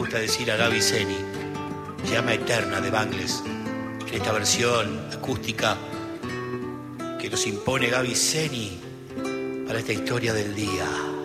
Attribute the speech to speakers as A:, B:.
A: gusta decir a Gaby Zeni, llama eterna de Bangles, en esta versión acústica que nos impone Gaby Zeni para esta historia del día.